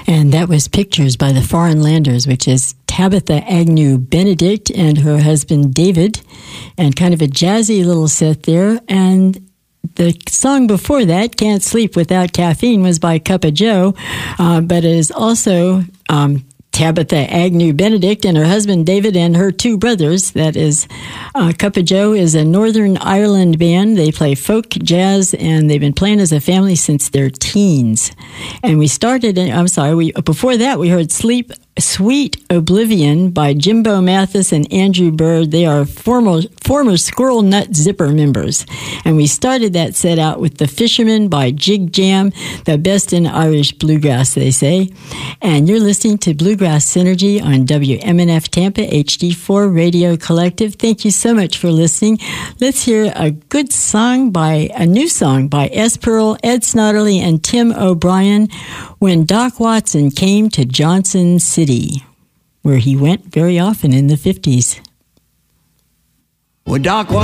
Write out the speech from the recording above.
And that was Pictures by the Foreign Landers, which is Tabitha Agnew Benedict and her husband David, and kind of a jazzy little set there. And the song before that, Can't Sleep Without Caffeine, was by Cup of Joe, but it is also Tabitha Agnew Benedict and her husband David and her two brothers. That is, Cup of Joe is a Northern Ireland band. They play folk, jazz, and they've been playing as a family since their teens. And we started, before that we heard Sweet Oblivion by Jimbo Mathis and Andrew Bird. They are former Squirrel Nut Zipper members. And we started that set out with The Fisherman by Jig Jam, the best in Irish bluegrass, they say. And you're listening to Bluegrass Synergy on WMNF Tampa HD4 Radio Collective. Thank you so much for listening. Let's hear a new song by S. Pearl, Ed Snodderly, and Tim O'Brien, When Doc Watson Came to Johnson City, where he went very often in the 50s. When Doc Watson